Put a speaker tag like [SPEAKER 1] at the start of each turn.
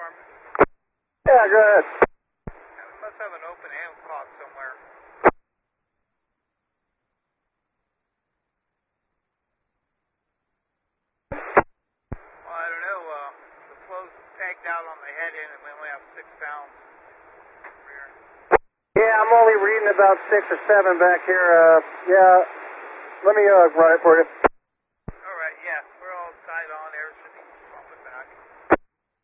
[SPEAKER 1] alarm?
[SPEAKER 2] Yeah, go ahead.
[SPEAKER 1] Yeah, we must have an open amp cock somewhere. Well, I don't know. The flow's tagged out on the head end, and we only have 6 pounds rear.
[SPEAKER 2] Yeah, I'm only reading about 6 or 7 back here. Yeah, let me run it for you.